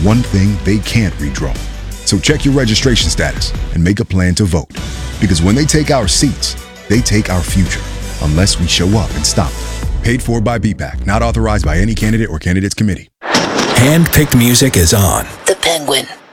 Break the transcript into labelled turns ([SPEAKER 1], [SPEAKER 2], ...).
[SPEAKER 1] one thing they can't redraw. So check your registration status and make a plan to vote. Because when they take our seats, they take our future. Unless we show up and stop them. Paid for by BPAC, not authorized by any candidate or candidates committee.
[SPEAKER 2] Hand-picked music is on
[SPEAKER 3] The Penguin.